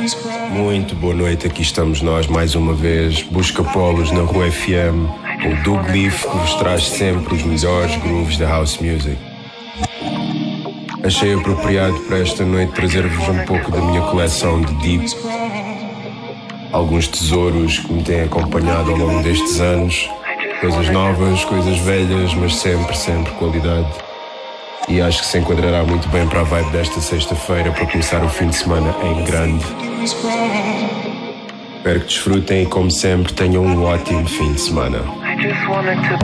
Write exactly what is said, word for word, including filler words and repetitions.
Muito boa noite, aqui estamos nós mais uma vez. Busca Polos na Rua F M. O Doug Leaf que vos traz sempre os melhores grooves da house music. Achei apropriado para esta noite trazer-vos um pouco da minha coleção de deep. Alguns tesouros que me têm acompanhado ao longo destes anos. Coisas novas, coisas velhas, mas sempre, sempre qualidade. E acho que se enquadrará muito bem para a vibe desta sexta-feira, para começar o fim de semana em grande. Espero que desfrutem e, como sempre, tenham um ótimo fim de semana.